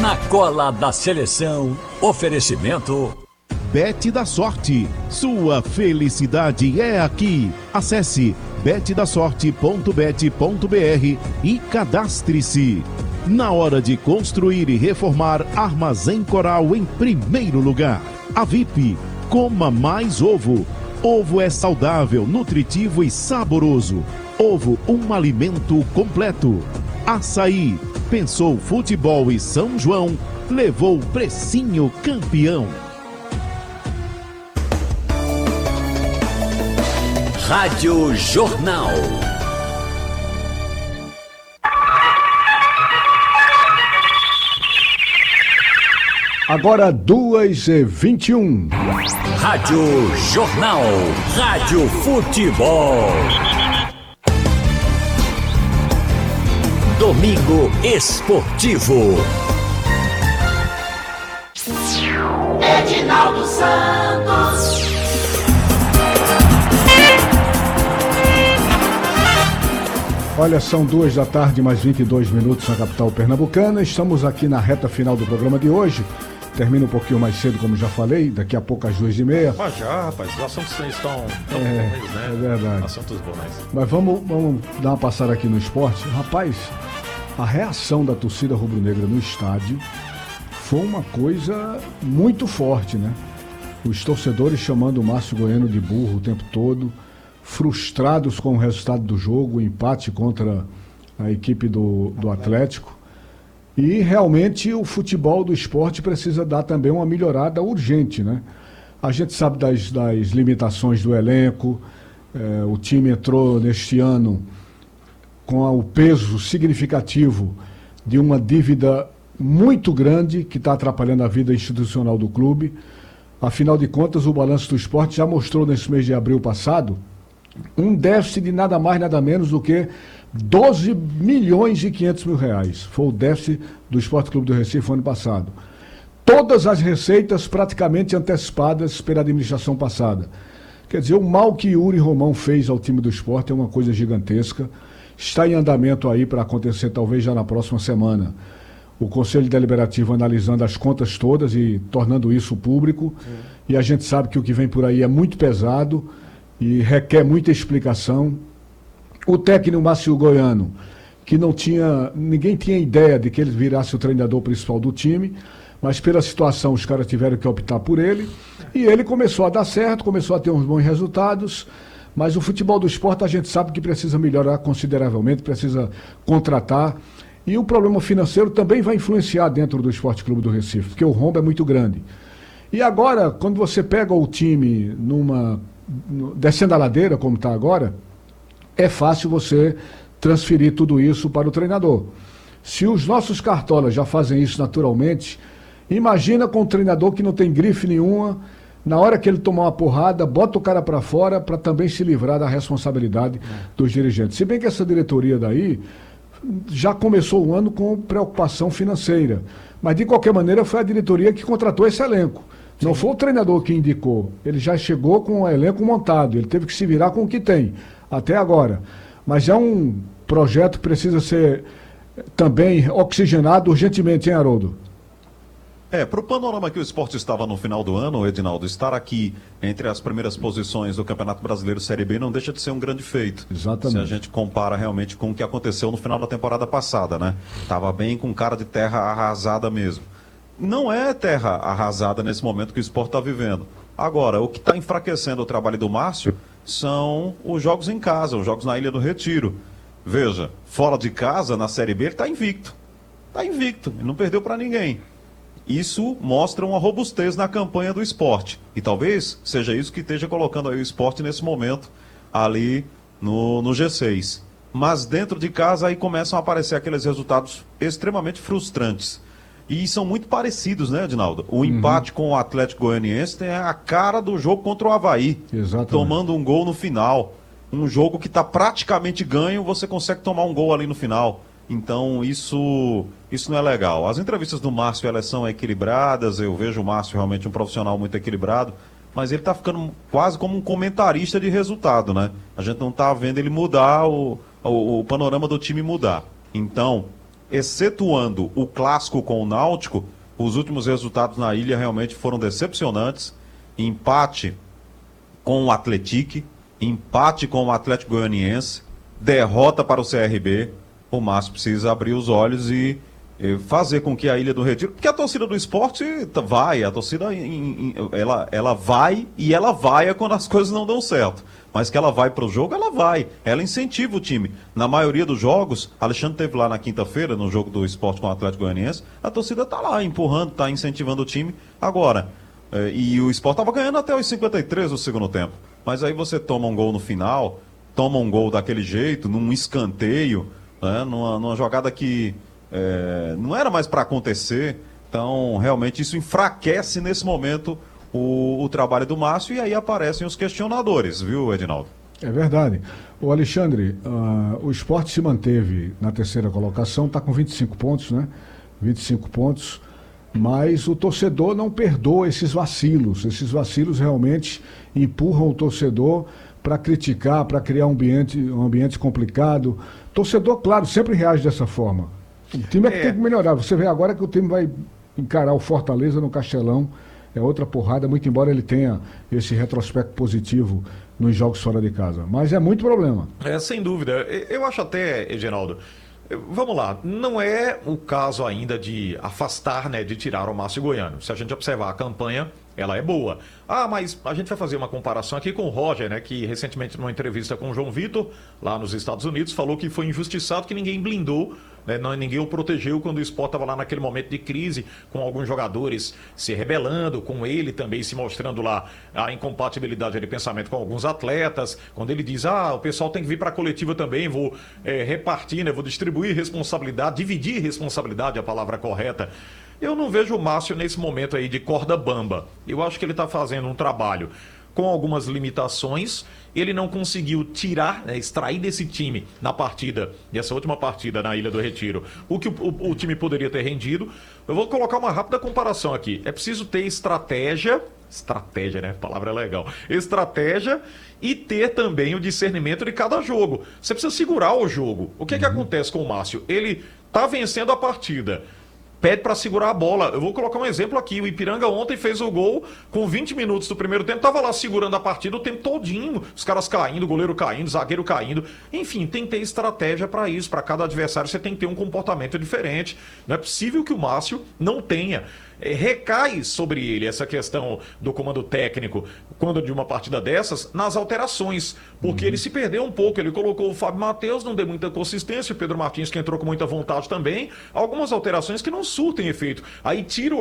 Na cola da seleção, oferecimento... Bet da Sorte, sua felicidade é aqui. Acesse betdasorte.bet.br e cadastre-se. Na hora de construir e reformar, Armazém Coral em primeiro lugar. A VIP, coma mais ovo. Ovo é saudável, nutritivo e saboroso. Ovo, um alimento completo. Açaí, pensou futebol e São João, levou precinho campeão. Rádio Jornal. Agora 2h21. Rádio Jornal. Rádio Futebol. Domingo Esportivo. Edinaldo Santos. Olha, são 2h mais 22 minutos na capital pernambucana. Estamos aqui na reta final do programa de hoje. Termina um pouquinho mais cedo, como já falei, daqui a pouco às 2h30. Mas já, rapaz, os assuntos estão bons, né? É verdade. Assuntos bons. Mas vamos dar uma passada aqui no esporte. Rapaz, a reação da torcida rubro-negra no estádio foi uma coisa muito forte, né? Os torcedores chamando o Márcio Goiano de burro o tempo todo, frustrados com o resultado do jogo, o empate contra a equipe do Atlético. E realmente o futebol do esporte precisa dar também uma melhorada urgente, né? A gente sabe das limitações do elenco, o time entrou neste ano com o peso significativo de uma dívida muito grande que está atrapalhando a vida institucional do clube. Afinal de contas, o balanço do esporte já mostrou nesse mês de abril passado um déficit de nada mais, nada menos do que 12 milhões e 500 mil reais. Foi o déficit do Esporte Clube do Recife no ano passado. Todas as receitas praticamente antecipadas pela administração passada. Quer dizer, o mal que Yuri Romão fez ao time do esporte é uma coisa gigantesca. Está em andamento aí para acontecer talvez já na próxima semana. O Conselho Deliberativo analisando as contas todas e tornando isso público. E a gente sabe que o que vem por aí é muito pesado e requer muita explicação. O técnico Márcio Goiano, que ninguém tinha ideia de que ele virasse o treinador principal do time, mas pela situação os caras tiveram que optar por ele, e ele começou a dar certo, começou a ter uns bons resultados, mas o futebol do esporte a gente sabe que precisa melhorar consideravelmente, precisa contratar, e o problema financeiro também vai influenciar dentro do Esporte Clube do Recife, porque o rombo é muito grande. E agora, quando você pega o time descendo a ladeira, como está agora, é fácil você transferir tudo isso para o treinador. Se os nossos cartolas já fazem isso naturalmente, imagina com um treinador que não tem grife nenhuma, na hora que ele tomar uma porrada, bota o cara para fora para também se livrar da responsabilidade dos dirigentes. Se bem que essa diretoria daí já começou o ano com preocupação financeira, mas de qualquer maneira foi a diretoria que contratou esse elenco. Não foi o treinador que indicou, ele já chegou com o elenco montado, ele teve que se virar com o que tem, até agora. Mas é um projeto que precisa ser também oxigenado urgentemente, hein, Haroldo? Para o panorama que o esporte estava no final do ano, Edinaldo, estar aqui entre as primeiras posições do Campeonato Brasileiro Série B não deixa de ser um grande feito. Exatamente. Se a gente compara realmente com o que aconteceu no final da temporada passada, né? Tava bem com cara de terra arrasada mesmo. Não é terra arrasada nesse momento que o esporte está vivendo. Agora, o que está enfraquecendo o trabalho do Márcio são os jogos em casa, os jogos na Ilha do Retiro. Veja, fora de casa, na Série B, ele está invicto. Está invicto, ele não perdeu para ninguém. Isso mostra uma robustez na campanha do esporte. E talvez seja isso que esteja colocando aí o esporte nesse momento ali no G6. Mas dentro de casa aí começam a aparecer aqueles resultados extremamente frustrantes. E são muito parecidos, né, Edinaldo? O empate com o Atlético Goianiense tem a cara do jogo contra o Avaí. Exatamente. Tomando um gol no final. Um jogo que está praticamente ganho, você consegue tomar um gol ali no final. Então, isso não é legal. As entrevistas do Márcio, elas são equilibradas. Eu vejo o Márcio realmente um profissional muito equilibrado. Mas ele está ficando quase como um comentarista de resultado, né? A gente não está vendo ele mudar, o panorama do time mudar. Então, excetuando o clássico com o Náutico, os últimos resultados na ilha realmente foram decepcionantes. Empate com o Atlético, empate com o Atlético Goianiense, derrota para o CRB. O Márcio precisa abrir os olhos e fazer com que a Ilha do Retiro, porque a torcida do esporte vai, a torcida ela vai e ela vai quando as coisas não dão certo, mas que ela vai para o jogo, ela vai, ela incentiva o time. Na maioria dos jogos, Alexandre teve lá na quinta-feira, no jogo do esporte com o Atlético Goianiense, a torcida tá lá empurrando, tá incentivando o time. Agora, e o esporte estava ganhando até os 53 do segundo tempo, mas aí você toma um gol no final, toma um gol daquele jeito, num escanteio, né, numa jogada que não era mais para acontecer. Então, realmente, isso enfraquece nesse momento o trabalho do Márcio, e aí aparecem os questionadores, viu, Edinaldo? É verdade. O Alexandre, o Sport se manteve na terceira colocação, está com 25 pontos, né? 25 pontos, mas o torcedor não perdoa esses vacilos. Esses vacilos realmente empurram o torcedor para criticar, para criar um ambiente complicado. Torcedor, claro, sempre reage dessa forma. O time é que tem que melhorar. Você vê agora que o time vai encarar o Fortaleza no Castelão. É outra porrada, muito embora ele tenha esse retrospecto positivo nos jogos fora de casa. Mas é muito problema. Sem dúvida. Eu acho até, Reginaldo, vamos lá, não é o caso ainda de afastar, né, de tirar o Márcio Goiano. Se a gente observar a campanha, ela é boa. Mas a gente vai fazer uma comparação aqui com o Roger, né, que recentemente numa entrevista com o João Vitor, lá nos Estados Unidos, falou que foi injustiçado, que ninguém blindou, né, ninguém o protegeu quando o Sport estava lá naquele momento de crise, com alguns jogadores se rebelando, com ele também se mostrando lá a incompatibilidade de pensamento com alguns atletas, quando ele diz, o pessoal tem que vir para a coletiva também, vou repartir, né, vou distribuir responsabilidade, dividir responsabilidade, a palavra correta. Eu não vejo o Márcio nesse momento aí de corda bamba. Eu acho que ele está fazendo um trabalho com algumas limitações. Ele não conseguiu tirar, né, extrair desse time na partida, nessa última partida na Ilha do Retiro, o que o time poderia ter rendido. Eu vou colocar uma rápida comparação aqui. É preciso ter estratégia, né? A palavra é legal. Estratégia e ter também o discernimento de cada jogo. Você precisa segurar o jogo. O que acontece com o Márcio? Ele está vencendo a partida, pede para segurar a bola. Eu vou colocar um exemplo aqui. O Ipiranga ontem fez o gol com 20 minutos do primeiro tempo. Tava lá segurando a partida o tempo todinho. Os caras caindo, goleiro caindo, zagueiro caindo. Enfim, tem que ter estratégia para isso. Para cada adversário você tem que ter um comportamento diferente. Não é possível que o Márcio não tenha. Recai sobre ele essa questão do comando técnico, quando de uma partida dessas, nas alterações, porque ele se perdeu um pouco. Ele colocou o Fábio Matheus, não deu muita consistência, o Pedro Martins, que entrou com muita vontade também, algumas alterações que não surtem efeito. Aí tira o